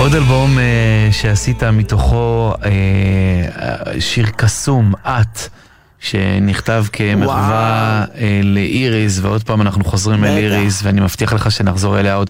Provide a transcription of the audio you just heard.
עוד אלבום שעשית מתוכו שיר קסום, את, שנכתב כמחווה לאיריס, ועוד פעם אנחנו חוזרים אל איריס, ואני מבטיח לך שנחזור אליה עוד